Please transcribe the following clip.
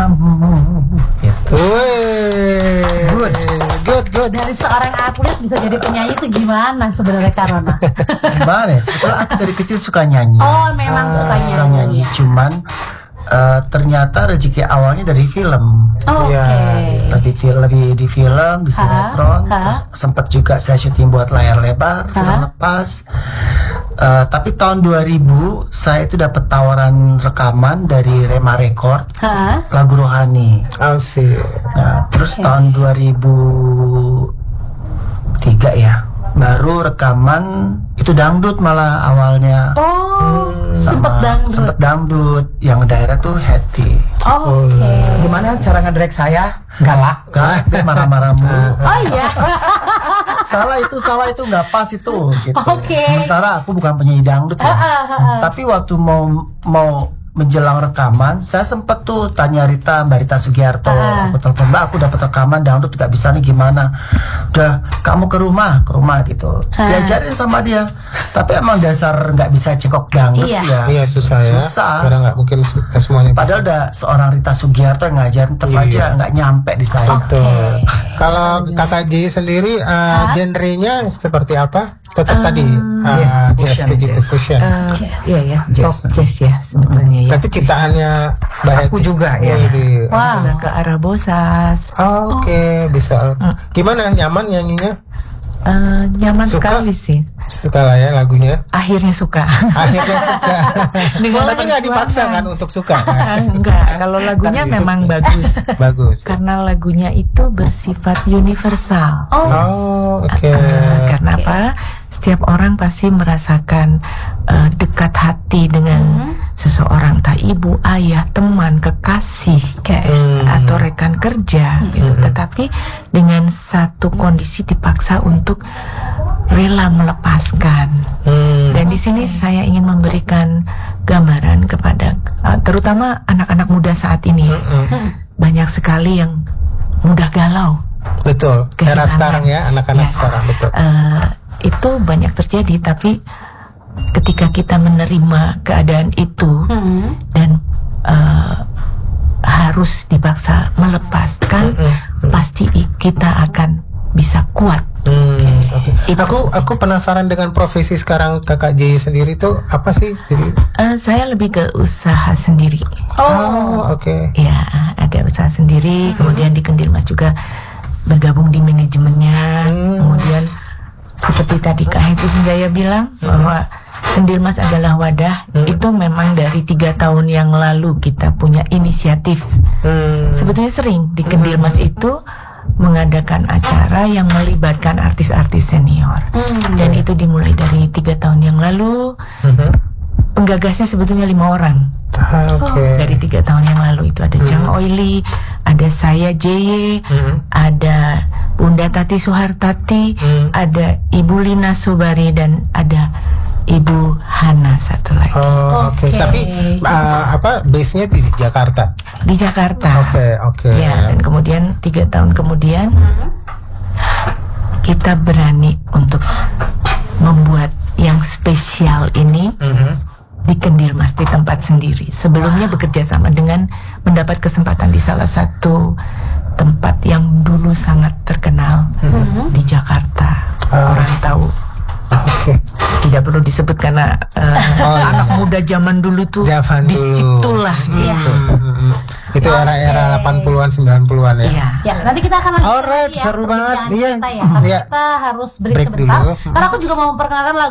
kamu. Gitu. Good. Dari seorang atlet bisa jadi penyanyi itu gimana sebenarnya, Karona? Gimana ya? Sebetulnya aku dari kecil suka nyanyi. Oh, memang suka nyanyi. Cuman ternyata rezeki awalnya dari film. Lebih di film, di sinetron. Terus sempat juga saya syuting buat layar lebar, film lepas. Tapi tahun 2000 saya itu dapat tawaran rekaman dari Rema Record, lagu Rohani. Nah, terus tahun 2003 ya baru rekaman itu dangdut malah awalnya. Sempet dangdut yang daerah tuh Hetty. Gimana cara ngedirect saya? Galak. Dia marah-marah mulu. Oh iya. salah itu nggak pas itu gitu. Oke. Sementara aku bukan penyanyi dangdut ya. Tapi waktu mau menjelang rekaman, saya sempet tuh tanya Mbak Rita Sugiarto, aku telepon, Mbak, aku dapat rekaman dangdut nggak bisa nih, gimana? Udah, kamu ke rumah gitu. Diajarin sama dia. Tapi emang dasar nggak bisa cekok dangdut ya. Iya, susah ya. Karena nggak mungkin semuanya. Padahal udah seorang Rita Sugiarto yang ngajarin, tetap aja nggak nyampe di saya. Betul. Kalau Kakak J sendiri, genrenya seperti apa? Tetap tadi jazz begitu, fusion. Iya, pop jazz ya sebetulnya. Berarti ciptaannya Mbak Aku juga ya. Sudah ke arah bosas. Oke, bisa. Gimana, nyaman nyanyinya? Nyaman sekali sih. Suka lah ya lagunya. Akhirnya suka. Tapi nggak dipaksa kan untuk suka? Enggak. Kalau lagunya memang bagus. Bagus. Karena lagunya itu bersifat universal. Oke. Karena apa? Setiap orang pasti merasakan dekat hati dengan seseorang, entah ibu, ayah, teman, kekasih, atau rekan kerja, gitu. Tetapi dengan satu kondisi dipaksa untuk rela melepaskan. Dan di sini saya ingin memberikan gambaran kepada terutama anak-anak muda saat ini. Banyak sekali yang mudah galau. Betul. Era sekarang ya, anak-anak sekarang, betul. Itu banyak terjadi, tapi ketika kita menerima keadaan itu dan harus dipaksa melepaskan, pasti kita akan bisa kuat. Aku penasaran dengan profesi sekarang Kakak J sendiri tuh apa sih? Jadi saya lebih ke usaha sendiri. Ya, ada usaha sendiri. Kemudian di Kendil Mas juga bergabung di manajemennya. Kemudian seperti tadi Kak Hetty Sunjaya bilang bahwa Kendil Mas adalah wadah. Itu memang dari 3 tahun yang lalu kita punya inisiatif. Sebetulnya sering di Kendil Mas itu mengadakan acara yang melibatkan artis-artis senior. Dan itu dimulai dari 3 tahun yang lalu. Penggagasnya sebetulnya 5 orang. Dari 3 tahun yang lalu itu ada Jang Oili, ada saya JY, ada Bunda Tati Suhartati, ada Ibu Lina Subari, dan ada Ibu Hana satu lagi. Tapi base-nya di Jakarta. Di Jakarta. Ya, dan kemudian 3 tahun kemudian kita berani untuk membuat yang spesial ini di Kendil Mas, di tempat sendiri. Sebelumnya bekerja sama dengan mendapat kesempatan di salah satu tempat yang dulu sangat terkenal di Jakarta. Orang tahu. Tidak perlu disebut karena anak muda zaman dulu tuh disitulah gitu. Itu era-era 80-an 90-an ya. Ya, nanti kita akan lanjut. Seru banget. Tapi kita harus break sebentar. Karena aku juga mau memperkenalkan lagu